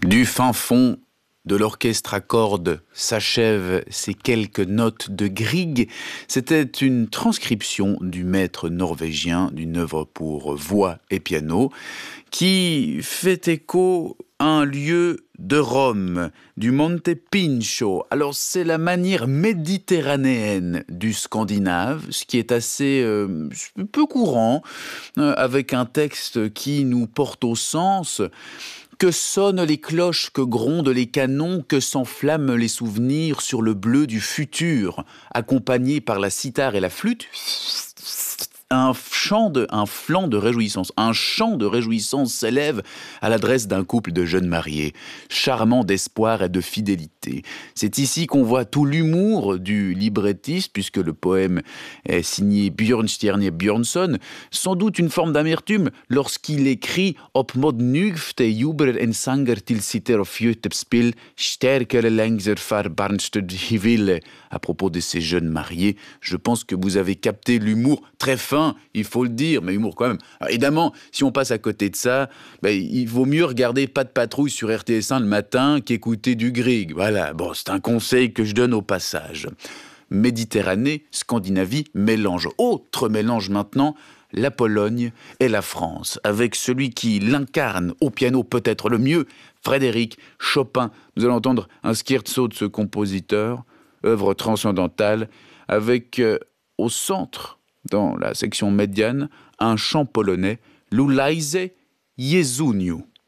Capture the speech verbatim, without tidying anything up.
Du fin fond de l'orchestre à cordes s'achèvent ces quelques notes de Grieg. C'était une transcription du maître norvégien d'une œuvre pour voix et piano qui fait écho à un lieu de Rome, du Monte Pincio. Alors c'est la manière méditerranéenne du scandinave, ce qui est assez euh, peu courant, euh, avec un texte qui nous porte au sens. Que sonnent les cloches, que grondent les canons, que s'enflamment les souvenirs sur le bleu du futur, accompagnés par la cithare et la flûte. Un chant de, un flanc de réjouissance, un chant de réjouissance s'élève à l'adresse d'un couple de jeunes mariés, charmant d'espoir et de fidélité. C'est ici qu'on voit tout l'humour du librettiste, puisque le poème est signé Björnstjerne Björnsson, sans doute une forme d'amertume lorsqu'il écrit « Op mod nugfte jubler en sanger til sitter og fjötep spill, sterkere längser farbarnsted hiville » à propos de ces jeunes mariés. Je pense que vous avez capté l'humour très fin, il faut le dire, mais humour quand même. Alors évidemment, si on passe à côté de ça, ben, il vaut mieux regarder Pas de patrouille sur R T S un le matin qu'écouter du Grieg. Voilà, bon, c'est un conseil que je donne au passage. Méditerranée, Scandinavie, mélange. Autre mélange maintenant, la Pologne et la France, avec celui qui l'incarne au piano peut-être le mieux, Frédéric Chopin. Nous allons entendre un scherzo de ce compositeur, œuvre transcendantale, avec euh, au centre, dans la section médiane, un chant polonais, Lulajże Jezuniu.